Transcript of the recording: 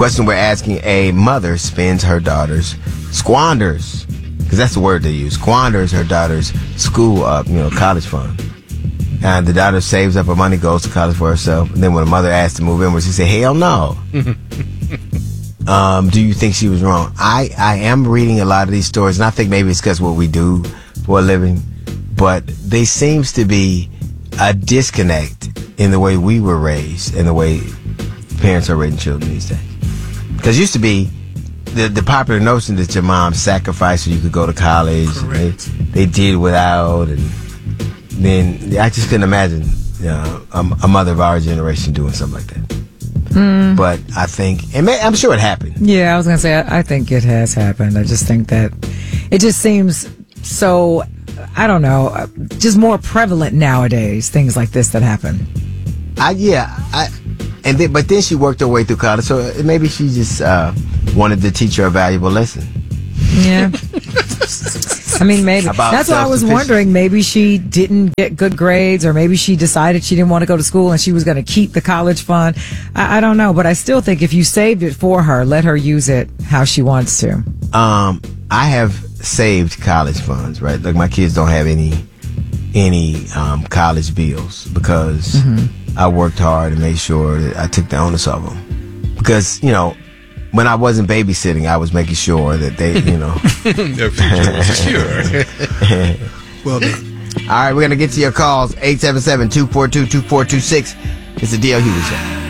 question we're asking: a mother squanders, because that's the word they use, squanders her daughter's school college fund. And the daughter saves up her money, goes to college for herself. And then when the mother asked to move in, she said, hell no. Do you think she was wrong? I am reading a lot of these stories, and I think maybe it's because what we do for a living, but there seems to be a disconnect in the way we were raised and the way parents are raising children these days. Because it used to be the popular notion that your mom sacrificed so you could go to college. They did without, and then I just couldn't imagine a mother of our generation doing something like that. But I think, and I'm sure it happened. Yeah, I was going to say, I think it has happened. I just think that it just seems so, I don't know, just more prevalent nowadays, things like this that happen. But then she worked her way through college, so maybe she just wanted to teach her a valuable lesson. Yeah. I mean, maybe. That's why I was wondering, maybe she didn't get good grades, or maybe she decided she didn't want to go to school and she was going to keep the college fund. I don't know, but I still think if you saved it for her, let her use it how she wants to. I have saved college funds, right? Like, my kids don't have any college bills because I worked hard and made sure that I took the onus of them. Because, when I wasn't babysitting, I was making sure that they, Their future was secure. Well done. All right, we're going to get to your calls. 877-242-2426. It's the D.L. Hughley Show.